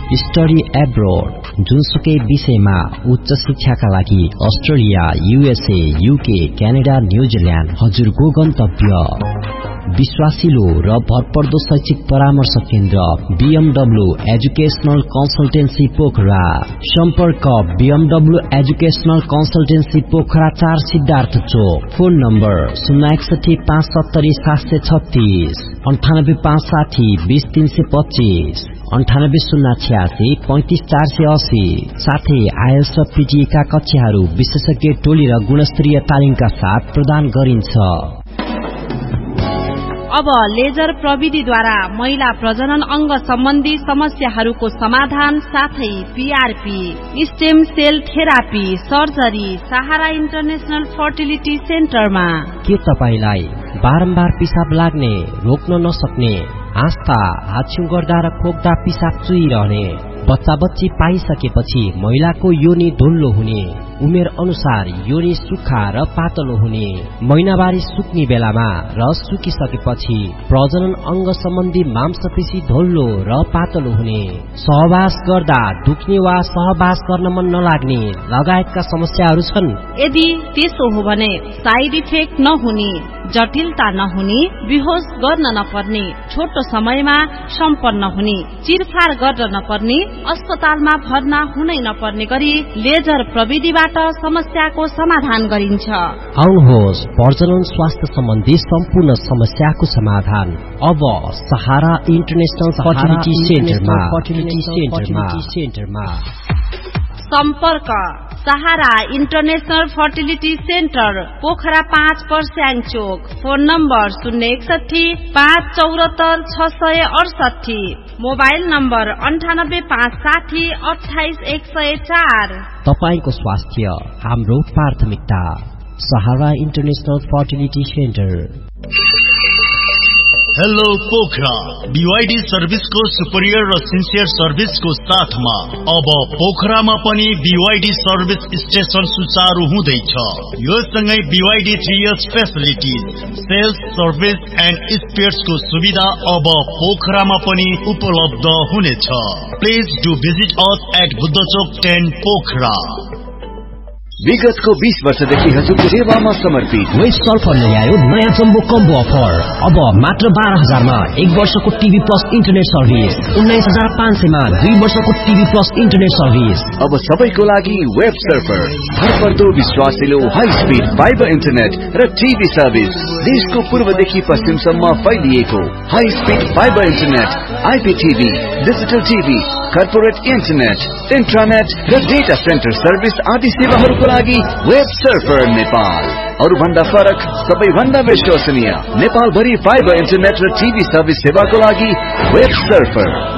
Study abroad, जुनसुकै विषयमा उच्च शिक्षाका लागि Australia, USA, UK, Canada, New Zealand हजुरको गन्तव्य। विश्वासिलो र भरपर्दो शैक्षिक परामर्श केन्द्र BMW एजुकेशनल कन्सल्टेन्सी पोखरा। सम्पर्क BMW educational consultancy Pokhara 4 Siddhartha चोक। Phone number 061570736 98560 20325 98086 35480। साथै IELTS र PTE का कक्षाहरू विशेषज्ञ टोली र गुणस्तरीय तालिमका साथ प्रदान गरिन्छ। अब लेजर प्रविधिद्वारा महिला प्रजनन अंग सम्बन्धी समस्याहरूको समाधान साथै PRP, stem sale therapy, surgery सहारा इन्टरनेशनल फर्टिलिटी सेन्टरमा। के तपाईलाई बारम्बार पिसाब लाग्ने, रोक्न नसक्ने, आस्था, हाछ्यु गर्दा र खोक्दा पिसाब चुइरहने, बच्चा बच्ची पाइसकेपछि महिलाको योनि ढुल्लो हुने, उमेर अनुसार योनि सुक्खा र पातलो हुने, महिनावारी सुक्ने बेलामा र सुकिसकेपछि प्रजनन अंग सम्बन्धी मांसपेशी ढोल्लो र पातलो हुने, सहवास गर्दा दुख्ने वा सहवास गर्न मन नलाग्ने लगायतका समस्याहरू छन्। यदि त्यसो हो भने साइड इफेक्ट नहुने, जटिलता नहुने, बेहोस गर्न नपर्ने, छोटो समयमा सम्पन्न हुने, चिरफार गर्न नपर्ने, अस्पतालमा भर्ना हुनै नपर्ने गरी लेजर प्रविधिबाट समस्याको समाधान गरिन्छ। आउनुहोस्, प्रजनन स्वास्थ्य सम्बन्धी सम्पूर्ण समस्याको समाधान अब सहारा इन्टरनेशनल फर्टिलिटी सेन्टरमा। सम्पर्क सहारा इन्टरनेशनल फर्टिलिटी सेन्टर, पोखरा 5 पर्स्याङ चोक। Phone number 061 574 668। Mobile number 9856 28 104। तपाईको स्वास्थ्य हाम्रो प्राथमिकता। सहारा international fertility centre. Hello Pokhara, BYD सर्भिसको superior र सिन्सियर सर्भिसको साथमा अब पोखरामा पनि BYD सर्भिस स्टेशन सुचारू हुँदैछ। यो सँगै BYD 3 years facilities, sales, service and स्पेयर्सको सुविधा अब पोखरामा पनि उपलब्ध हुनेछ। Please do visit us at बुद्धचोक 10 Pokhara. विगतको 20 वर्षदेखि हजुरको सेवामा समर्पित वेस्ट सल्फर ल्यायो नयाँ जम्बो कम्बो अफर। अब मात्र 12,000 मा 1 वर्षको टिभी प्लस इन्टरनेट सर्भिस, 19,500 मा 2 वर्षको टिभी प्लस इन्टरनेट सर्भिस। अब सबैको लागि वेब सर्फर, भरपर्दो विश्वासिलो हाई स्पिड फाइबर इन्टरनेट र टिभी सर्भिस। देशको पूर्वदेखि पश्चिमसम्म फैलिएको high speed fibre internet, IPTV, digital TV, corporate internet, इन्ट्रानेट र डेटा सेन्टर सर्भिस आदि सेवाहरूको लागि वेब सर्फर नेपाल। अरूभन्दा फरक, सबैभन्दा विश्वसनीय नेपालभरि फाइबर इन्टरनेट र टिभी सर्भिस सेवाको लागि वेब सर्फर।